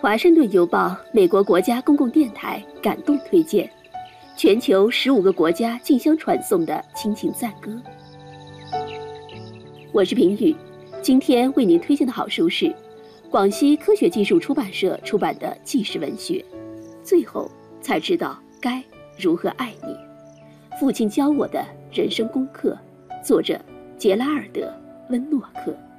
华盛顿邮报美国国家公共电台感动推荐，全球15个国家竞相传颂的亲情赞歌。我是平宇，今天为您推荐的好书是广西科学技术出版社出版的纪实文学《最后才知道该如何爱你》，父亲教我的人生功课，作者杰拉尔德·温诺克。